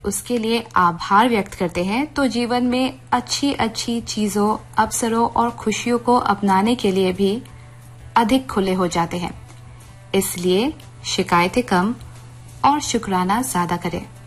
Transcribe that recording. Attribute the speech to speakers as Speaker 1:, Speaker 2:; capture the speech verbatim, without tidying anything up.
Speaker 1: उसके लिए आभार व्यक्त करते हैं तो जीवन में अच्छी अच्छी चीजों, अवसरों और खुशियों को अपनाने के लिए भी अधिक खुले हो जाते हैं। इसलिए शिकायतें कम और शुक्राना ज्यादा करें।